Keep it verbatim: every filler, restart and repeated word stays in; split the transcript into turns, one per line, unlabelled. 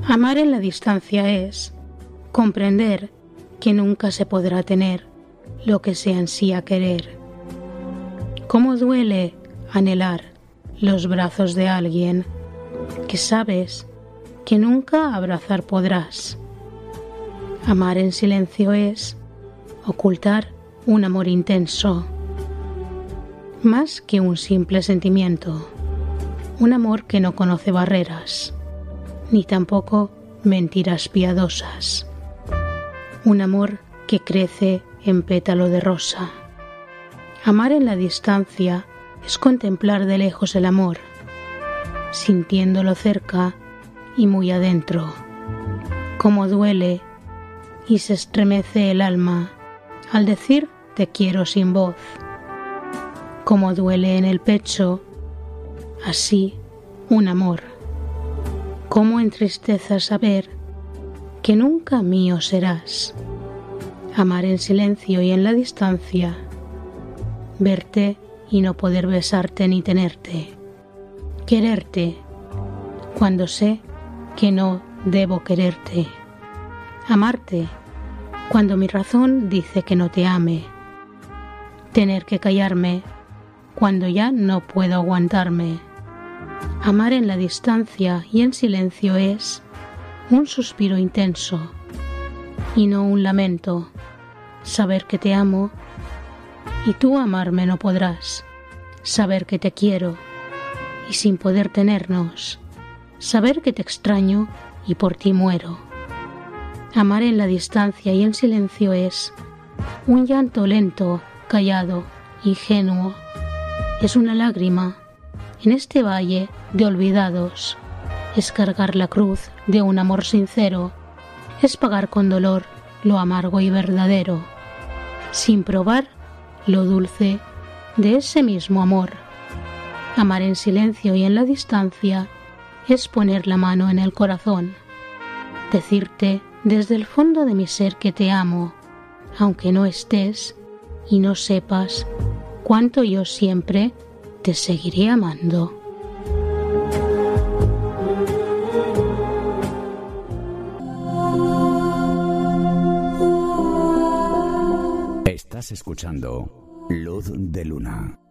Amar en la distancia es comprender que nunca se podrá tener lo que se ansía querer. Cómo duele anhelar los brazos de alguien que sabes que nunca abrazar podrás. Amar en silencio es ocultar un amor intenso, más que un simple sentimiento, un amor que no conoce barreras, ni tampoco mentiras piadosas, un amor que crece en pétalo de rosa. Amar en la distancia es contemplar de lejos el amor, sintiéndolo cerca y muy adentro. Cómo duele y se estremece el alma al decir te quiero sin voz. Cómo duele en el pecho, así un amor. Cómo entristece saber que nunca mío serás. Amar en silencio y en la distancia, verte y no poder besarte ni tenerte. Quererte cuando sé que no debo quererte. Amarte cuando mi razón dice que no te ame. Tener que callarme cuando ya no puedo aguantarme. Amar en la distancia y en silencio es un suspiro intenso y no un lamento. Saber que te amo y tú amarme no podrás. Saber que te quiero y sin poder tenernos. Saber que te extraño y por ti muero. Amar en la distancia y en silencio es un llanto lento, callado, ingenuo. Es una lágrima en este valle de olvidados. Es cargar la cruz de un amor sincero. Es pagar con dolor lo amargo y verdadero, sin probar lo dulce de ese mismo amor. Amar en silencio y en la distancia es poner la mano en el corazón, decirte desde el fondo de mi ser que te amo, aunque no estés y no sepas cuánto yo siempre te seguiré amando.
Estás escuchando Luz de Luna.